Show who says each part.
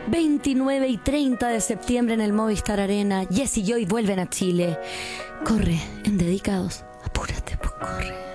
Speaker 1: 29 y 30 de septiembre en el Movistar Arena. Jess y Joy vuelven a Chile. Corre en Dedicados. Apúrate, pues corre.